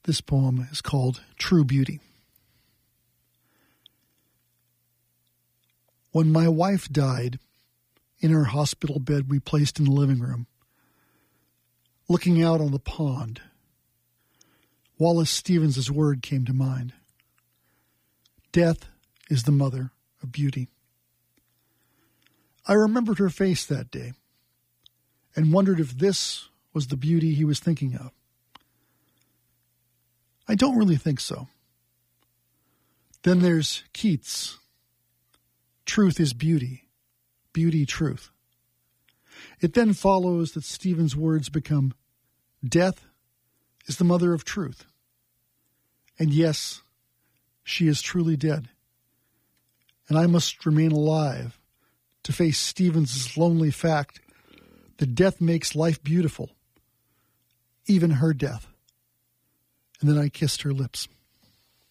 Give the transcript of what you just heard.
This poem is called True Beauty. When my wife died, in her hospital bed we placed in the living room, looking out on the pond, Wallace Stevens' word came to mind. Death is the mother of beauty. I remembered her face that day and wondered if this was the beauty he was thinking of. I don't really think so. Then there's Keats. Truth is beauty, beauty truth. It then follows that Stevens' words become, death is the mother of truth. And yes, she is truly dead. And I must remain alive to face Stevens' lonely fact that death makes life beautiful, even her death. And then I kissed her lips.